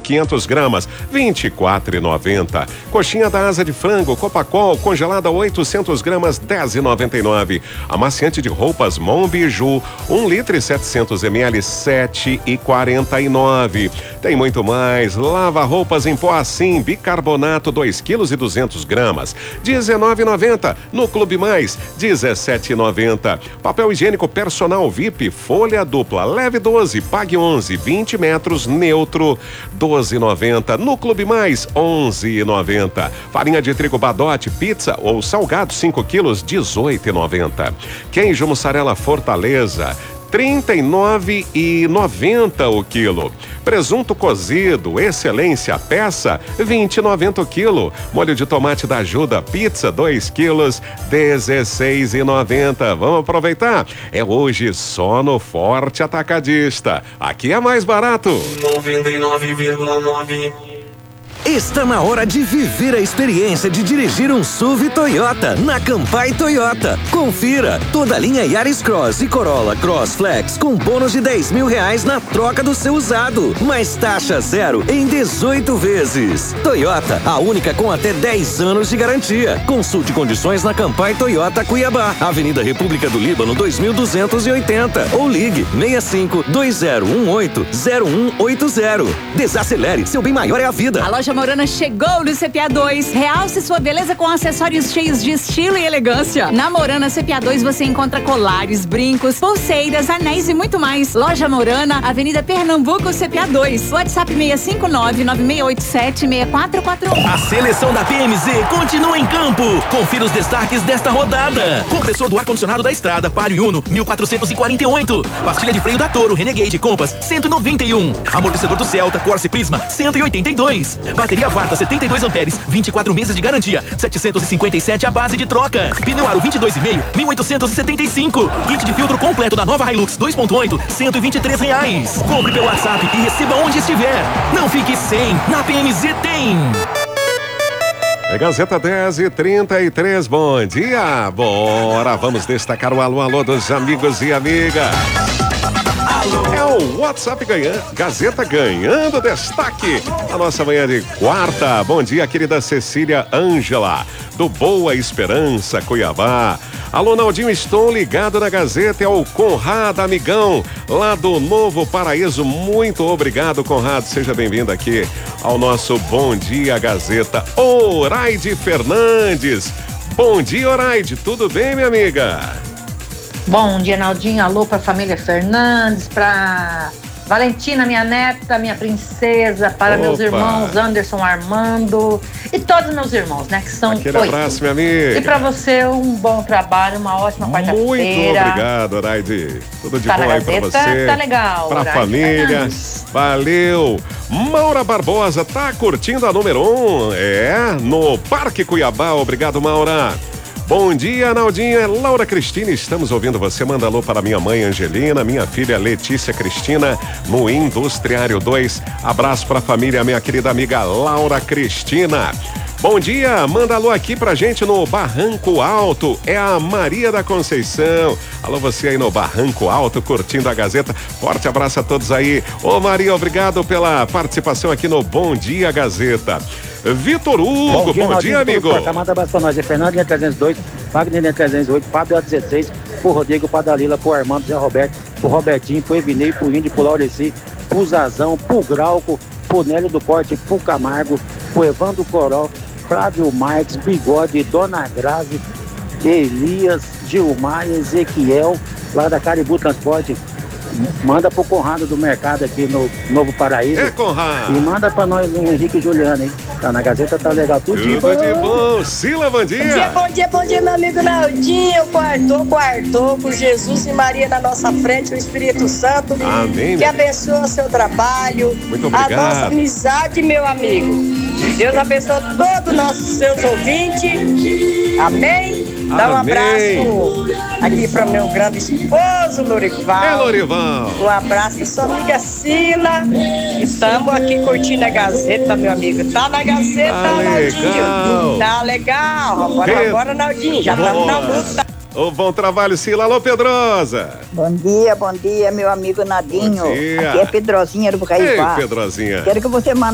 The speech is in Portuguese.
500 gramas, R$ 24,90. Coxinha da asa de frango Copacol congelada 800 gramas, R$ 10,99. Amaciante de roupas Monbiju, 1 litro e 700 ml, R$ 7,49. Tem muito mais. Lava roupas em pó assim, bicarbonato 2 quilos e 200 gramas, R$ 19,90. No Clube Mais, R$ 17,90. Papel higiênico personal VIP, folha dupla, leve 12, pague 11, 20 metros, neutro, R$ 12,90. No Clube Mais, R$ 11,90. Farinha de trigo Badote, pizza ou salgado 5 quilos, R$ 18,90. Queijo mussarela Fortaleza, R$ 39,90 o quilo. Presunto cozido, excelência, peça, R$ 20,90 o quilo. Molho de tomate da Ajuda, pizza, 2 quilos, R$ 16,90. Vamos aproveitar? É hoje só no Forte Atacadista. Aqui é mais barato. 99,9. Está na hora de viver a experiência de dirigir um SUV Toyota na Campai Toyota. Confira toda a linha Yaris Cross e Corolla Cross Flex com bônus de R$10.000 na troca do seu usado, mais taxa zero em 18 vezes. Toyota, a única com até 10 anos de garantia. Consulte condições na Campai Toyota Cuiabá, Avenida República do Líbano 2280 ou ligue 6520180180. Desacelere, seu bem maior é a vida. A loja Morana chegou no CPA 2. Realce sua beleza com acessórios cheios de estilo e elegância. Na Morana CPA 2 você encontra colares, brincos, pulseiras, anéis e muito mais. Loja Morana, Avenida Pernambuco, CPA 2. WhatsApp 659-9687-6441. A seleção da PMZ continua em campo. Confira os destaques desta rodada. Compressor do ar-condicionado da Estrada, Palio Uno, 1.448. Pastilha de freio da Toro, Renegade Compass, 191. Amortecedor do Celta, Corsa Prisma, 182. Bateria Varta 72 amperes, 24 meses de garantia, 757 a base de troca. Pneu Aro 22,5, 1.875. Kit de filtro completo da nova Hilux 2.8, R$123. Compre pelo WhatsApp e receba onde estiver. Não fique sem, na PMZ tem. É Gazeta 10h33, bom dia. Bora, vamos destacar o alô dos amigos e amigas. É o WhatsApp ganhando, Gazeta ganhando destaque na nossa manhã de quarta. Bom dia, querida Cecília Ângela, do Boa Esperança, Cuiabá. Alô, Naldinho, estou ligado na Gazeta, é o Conrado, amigão, lá do Novo Paraíso. Muito obrigado, Conrado, seja bem-vindo aqui ao nosso Bom Dia Gazeta. Oraide Fernandes, bom dia, Oraide, tudo bem, minha amiga? Bom dia, Naldinho. Alô pra família Fernandes, pra Valentina, minha neta, minha princesa, para meus irmãos Anderson, Armando e todos meus irmãos, né, que são aquele 8. Abraço, minha amiga. E pra você, um bom trabalho, uma ótima quarta-feira. Muito obrigado, Oraide. Tudo de tá bom aí pra você. Tá legal. Pra Oraide família. Fernandes. Valeu. Maura Barbosa tá curtindo a número 1. No Parque Cuiabá. Obrigado, Maura. Bom dia, Naldinho, é Laura Cristina, estamos ouvindo você. Manda alô para minha mãe Angelina, minha filha Letícia Cristina, no Industriário 2. Abraço para a família, minha querida amiga Laura Cristina. Bom dia, manda alô aqui pra gente no Barranco Alto, é a Maria da Conceição. Alô, você aí no Barranco Alto, curtindo a Gazeta. Forte abraço a todos aí. Ô Maria, obrigado pela participação aqui no Bom Dia Gazeta. Vitor Hugo, bom dia, amigo. Manda abraço pra nós, é Fernando linha 302, Wagner linha 308, Fábio 16, pro Rodrigo, pra Dalila, pro Armando, Zé Roberto, pro Robertinho, pro Evinei, pro Índio, pro Laureci, pro Zazão, pro Grauco, pro Nélio do Corte, pro Camargo, pro Evandro Corol, Flávio Marques, Bigode, Dona Grazi, Elias, Gilmar, Ezequiel, lá da Caribu Transporte. Manda pro Conrado do Mercado aqui no Novo Paraíso. É, Conrado. E manda pra nós o Henrique e Juliano, hein? Tá na Gazeta, tá legal. Tudo de bom. Sila, bom dia. Bom dia, meu amigo Naldinho. Quartou, com Jesus e Maria na nossa frente, o Espírito Santo. Amém. Que abençoe o seu trabalho. Muito obrigado. A nossa amizade, meu amigo. Deus abençoe todos os nossos seus ouvintes. Amém. Dá um abraço aqui para meu grande esposo, Lorival. É, Lorival. Um abraço da sua amiga Sila. Estamos aqui curtindo a Gazeta, meu amigo. Tá na Gazeta, Naldinho. Tá legal. Bora, Naldinho. Já estamos na luta. Bom trabalho, Sila. Alô, Pedrosa. Bom dia, meu amigo Nadinho. Bom dia. Aqui é Pedrosinha do Bucaibá. Ei, Pedrosinha. Quero que você mande